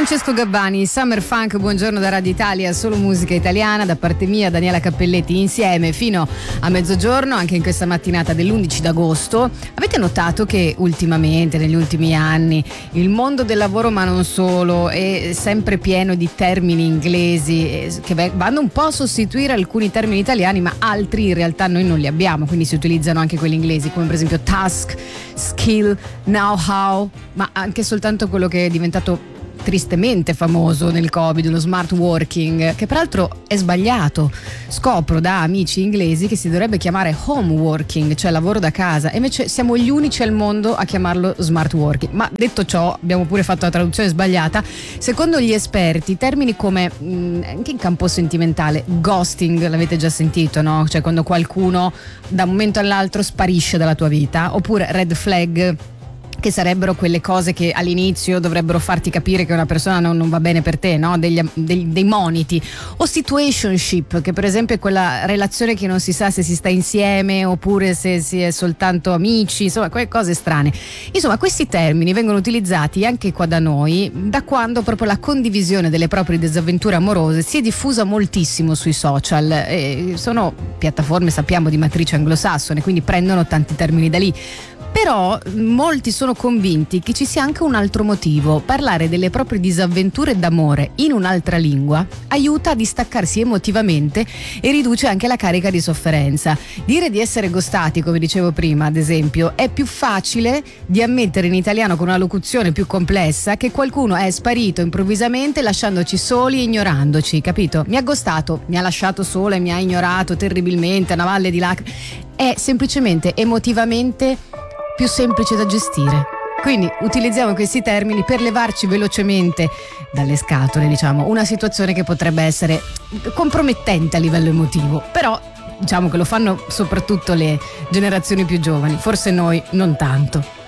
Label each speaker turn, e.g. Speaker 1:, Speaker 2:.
Speaker 1: Francesco Gabbani, Summer Funk, buongiorno da Radio Italia, solo musica italiana, da parte mia Daniela Cappelletti, insieme fino a mezzogiorno, anche in questa mattinata dell'11 d'agosto. Avete notato che ultimamente, negli ultimi anni, il mondo del lavoro, ma non solo, è sempre pieno di termini inglesi che vanno un po' a sostituire alcuni termini italiani, ma altri in realtà noi non li abbiamo, quindi si utilizzano anche quelli inglesi, come per esempio task, skill, know-how, ma anche soltanto quello che è diventato tristemente famoso nel Covid, lo smart working, che peraltro è sbagliato. Scopro da amici inglesi che si dovrebbe chiamare home working, cioè lavoro da casa, e invece siamo gli unici al mondo a chiamarlo smart working. Ma detto ciò, abbiamo pure fatto la traduzione sbagliata. Secondo gli esperti, termini come anche in campo sentimentale, ghosting, l'avete già sentito, no? Cioè quando qualcuno da un momento all'altro sparisce dalla tua vita, oppure red flag, che sarebbero quelle cose che all'inizio dovrebbero farti capire che una persona non va bene per te, no? Dei moniti. O situationship, che per esempio è quella relazione che non si sa se si sta insieme oppure se si è soltanto amici, insomma quelle cose strane. Insomma, questi termini vengono utilizzati anche qua da noi da quando proprio la condivisione delle proprie disavventure amorose si è diffusa moltissimo sui social, e sono piattaforme, sappiamo, di matrice anglosassone, quindi prendono tanti termini da lì. Però molti sono convinti che ci sia anche un altro motivo. Parlare delle proprie disavventure d'amore in un'altra lingua aiuta a distaccarsi emotivamente e riduce anche la carica di sofferenza. Dire di essere ghostati, come dicevo prima, ad esempio, è più facile di ammettere in italiano con una locuzione più complessa che qualcuno è sparito improvvisamente lasciandoci soli e ignorandoci, capito? Mi ha ghostato, mi ha lasciato sola e mi ha ignorato terribilmente, una valle di lacrime. È semplicemente emotivamente più semplice da gestire. Quindi utilizziamo questi termini per levarci velocemente dalle scatole, diciamo, una situazione che potrebbe essere compromettente a livello emotivo, però diciamo che lo fanno soprattutto le generazioni più giovani, forse noi non tanto.